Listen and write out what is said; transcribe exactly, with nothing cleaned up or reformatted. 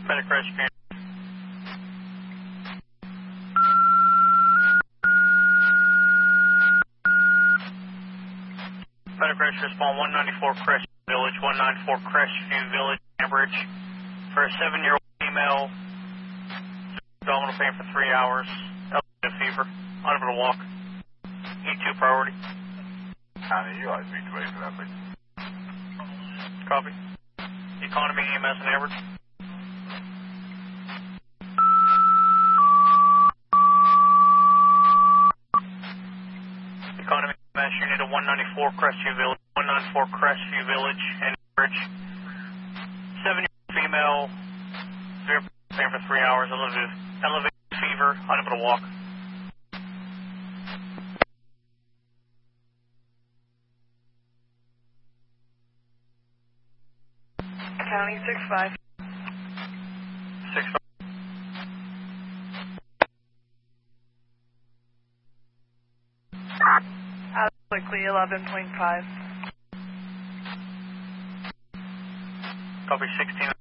Medic rescue. Medic rescue respond one ninety-four Crestview Village, one ninety-four Crestview Village, Cambridge. For a seven-year-old female, abdominal pain for three hours, elevated fever, unable to walk. E two priority. County, you ought to be ready for that, please. Copy. Economy, E M S, and Edwards. Economy, E M S, unit of one ninety-four Crestview Village, one ninety-four Crestview Village, and Edwards. Seven-year-old female, severe pain for three hours, elevated, elevated fever, unable to walk. County six five. six five. Out quickly, eleven point five. Copy sixteen.